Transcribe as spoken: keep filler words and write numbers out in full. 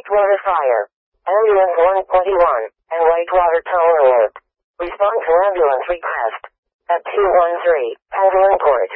Whitewater Fire. Ambulance one twenty-one, and Whitewater Tower Alert. Respond to ambulance request. At two one three, Haviland Court.